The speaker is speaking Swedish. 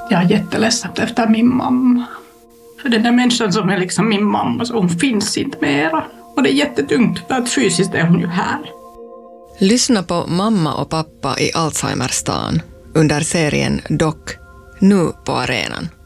Jag är jätteledsen efter min mamma. För den där människan som är liksom min mamma, så hon finns inte mera. Och det är jättetungt för att fysiskt är hon ju här. Lyssna på Mamma och pappa i Alzheimerstan under serien Doc, nu på arenan.